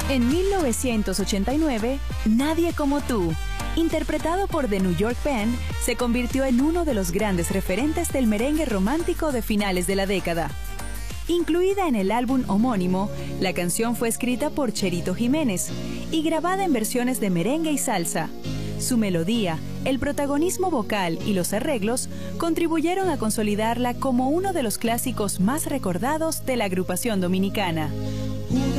En 1989, Nadie como tú, interpretado por The New York Band, se convirtió en uno de los grandes referentes del merengue romántico de finales de la década. Incluida en el álbum homónimo, la canción fue escrita por Cherito Jiménez y grabada en versiones de merengue y salsa. Su melodía, el protagonismo vocal y los arreglos contribuyeron a consolidarla como uno de los clásicos más recordados de la agrupación dominicana.